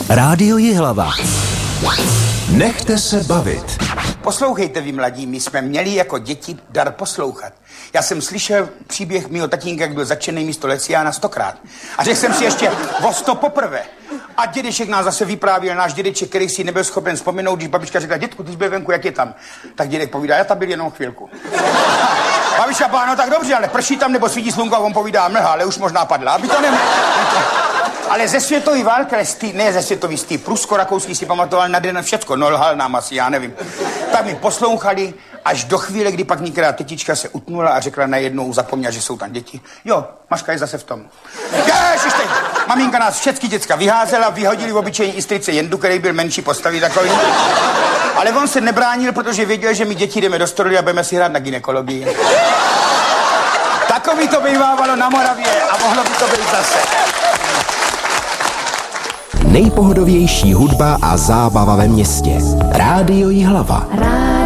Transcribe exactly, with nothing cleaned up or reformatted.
Rádio Jihlava. Nechte se bavit. Poslouchejte vy mladí, my jsme měli jako děti dar poslouchat. Já jsem slyšel příběh mýho tatínka, jak byl začený místo Leciána stokrát. A řekl jsem si ještě o sto poprvé. A dědeček nás zase vyprávěl, náš dědeček, který si nebyl schopen vzpomenout, když babička řekla, dětku, ty jsi byl venku, jak je tam? Tak dědek povídá, já tam byl jenom chvilku. Babička byla, no tak dobře, ale prší tam nebo svítí slunko, a on povídá, mlha, ale už možná padla, aby to nemohlo. Ale ze světový války, ne ze světový stý, prusko-rakouský si pamatoval na den všecko, no lhal nám asi, já nevím. Tak mi poslouchali až do chvíle, kdy pak některá tetička se utnula a řekla najednou, zapomněla, že jsou tam děti. Jo, Maška je zase v tom. Ježiš, teď, maminka nás všechny děcka vyházela, vyhodili v obyčejní Istrice Jendu, který byl menší postavy takový. Ale on se nebránil, protože věděl, že my děti jdeme do stroje a budeme si hrát na gynekologii. Takový to bývávalo na Moravě a mohlo by to být zase. Nejpohodovější hudba a zábava ve městě. Rádio Jihlava.